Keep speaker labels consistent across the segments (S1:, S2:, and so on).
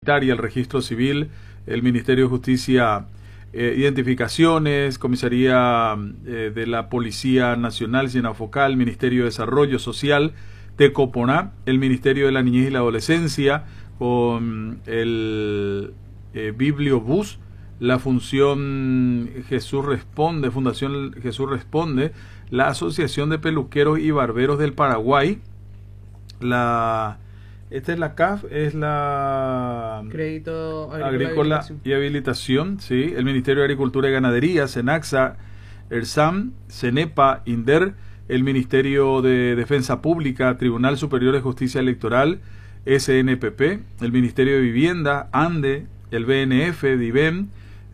S1: Sanitaria, el Registro Civil, el Ministerio de Justicia, Identificaciones, Comisaría de la Policía Nacional, Sinafocal, Ministerio de Desarrollo Social, Tecoponá, el Ministerio de la Niñez y la Adolescencia, con el Bibliobús, la Fundación Jesús Responde, la Asociación de Peluqueros y Barberos del Paraguay, esta es la CAF, es la
S2: Crédito
S1: Agrícola y Habilitación, sí, el Ministerio de Agricultura y Ganadería, SENAXA, ERSAM, CENEPA, INDER, el Ministerio de Defensa Pública, Tribunal Superior de Justicia Electoral, SNPP, el Ministerio de Vivienda, ANDE, el BNF, DIVEM,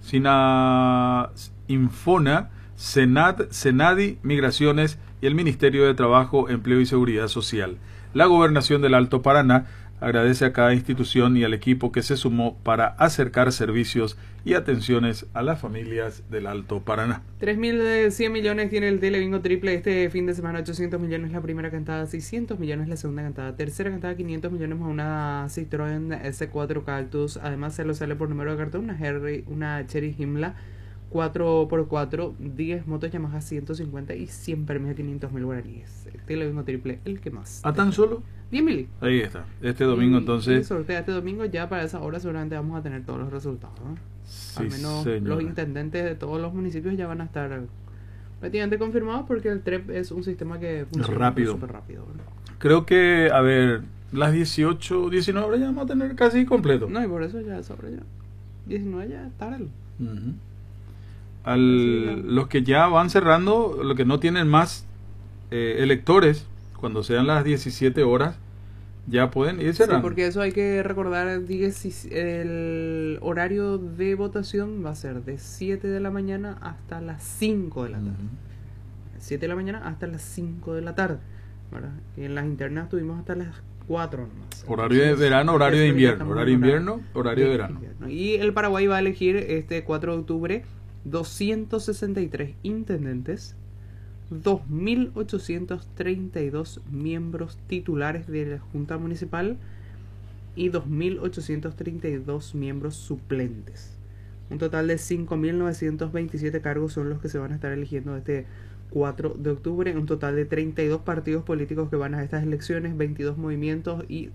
S1: Infona, Senat, Senadi, Migraciones y el Ministerio de Trabajo, Empleo y Seguridad Social. La Gobernación del Alto Paraná agradece a cada institución y al equipo que se sumó para acercar servicios y atenciones a las familias del Alto Paraná.
S2: 3.100 millones tiene el Telebingo Triple este fin de semana, 800 millones la primera cantada, 600 millones la segunda cantada, tercera cantada 500 millones más una Citroën S4 Cactus, además se lo sale por número de cartón, una Cherry Himla 4x4, 10 motos Yamaha 150 y 100 premios de 500.000 guaraníes. El Telebingo Triple, el que más.
S1: ¿A tan solo?
S2: 10.000.
S1: Ahí está. Este domingo entonces.
S2: Y sortea este domingo, ya para esa hora seguramente vamos a tener todos los resultados, ¿no?
S1: Sí,
S2: al menos
S1: señora.
S2: Los intendentes de todos los municipios ya van a estar prácticamente confirmados porque el TREP es un sistema que funciona súper rápido, ¿no?
S1: Creo que, a ver, las 18, 19 horas ya vamos a tener casi completo.
S2: No, y por eso ya sobre ya 19 ya está.
S1: Los que ya van cerrando, los que no tienen más electores, cuando sean las 17 horas, ya pueden ir cerrando.
S2: Sí, porque eso hay que recordar, el horario de votación va a ser de 7 de la mañana hasta las 5 de la tarde. 7 de la mañana hasta las 5 de la tarde, ¿verdad? Y en las internas tuvimos hasta las 4 nomás.
S1: Horario de verano, horario de invierno. Horario de invierno, horario de verano.
S2: Y el Paraguay va a elegir este 4 de octubre 263 intendentes, 2.832 miembros titulares de la Junta Municipal y 2.832 miembros suplentes. Un total de 5.927 cargos son los que se van a estar eligiendo este 4 de octubre. Un total de 32 partidos políticos que van a estas elecciones, 22 movimientos y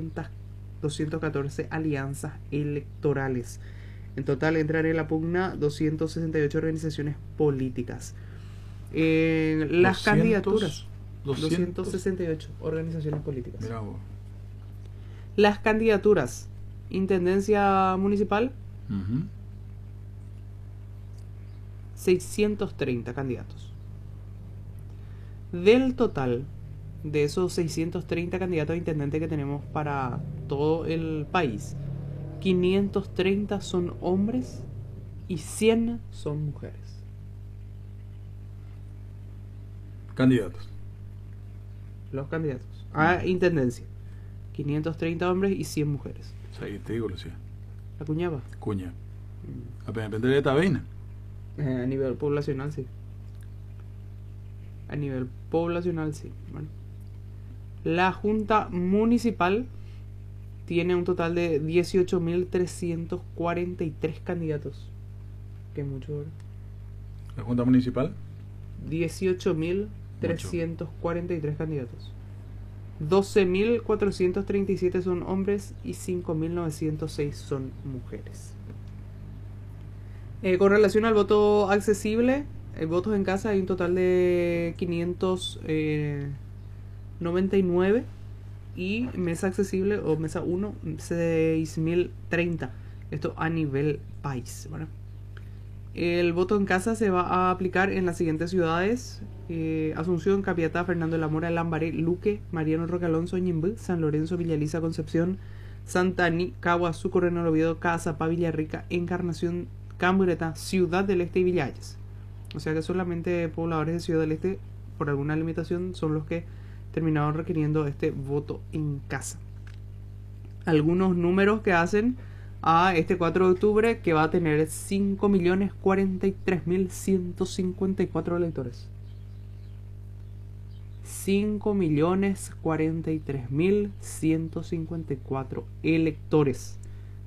S2: 214 alianzas electorales. En total entran en la pugna 268 organizaciones políticas. Las candidaturas, 268 organizaciones políticas.
S1: Mira vos.
S2: Las candidaturas, intendencia municipal, 630 candidatos. Del total de esos 630 candidatos a intendente que tenemos para todo el país, 530 son hombres y 100 son mujeres.
S1: Candidatos.
S2: Los candidatos a intendencia, 530 hombres y 100 mujeres.
S1: O sea, te digo, Lucía.
S2: ¿La cuñaba?
S1: Cuña. Apenas depende de esta vaina.
S2: A nivel poblacional, sí. A nivel poblacional, sí. Bueno. La Junta Municipal tiene un total de 18.343 candidatos. Que mucho, ¿verdad?
S1: ¿La Junta Municipal?
S2: 18.343 candidatos. 12.437 son hombres y 5.906 son mujeres. Con relación al voto accesible, votos en casa, hay un total de 599 y mesa accesible o mesa 1, 6.030. Esto a nivel país, ¿verdad? El voto en casa se va a aplicar en las siguientes ciudades: Asunción, Capiatá, Fernando de la Mora, Lambaré, Luque, Mariano Roque Alonso, Ñimbú, San Lorenzo, Villaliza, Concepción, Santani, Caguazú, Coronel Oviedo, Cazapá, Villarrica, Encarnación, Cambureta, Ciudad del Este y Villalles. O sea que solamente pobladores de Ciudad del Este, por alguna limitación, son los que terminaron requiriendo este voto en casa. Algunos números que hacen a este 4 de octubre, que va a tener 5.043.154 electores. 5.043.154 electores.